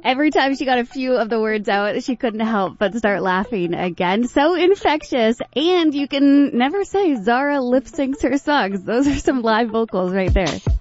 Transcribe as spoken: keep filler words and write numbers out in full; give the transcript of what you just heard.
Every time she got a few of the words out, she couldn't help but start laughing again. So infectious. And you can never say Zara lip syncs her songs. Those are some live vocals right there.